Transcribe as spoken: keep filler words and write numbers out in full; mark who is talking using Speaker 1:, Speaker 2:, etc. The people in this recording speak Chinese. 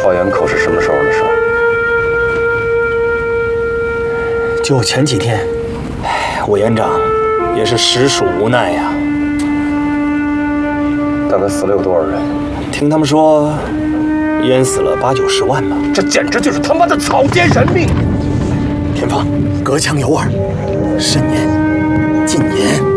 Speaker 1: 花园口是什么时候的事？
Speaker 2: 就前几天，哎，委员长也是实属无奈呀。
Speaker 1: 大概死了有多少人？
Speaker 2: 听他们说，淹死了八九十万吧。
Speaker 1: 这简直就是他妈的草菅人命！
Speaker 2: 田芳，隔墙有耳，慎言，禁言。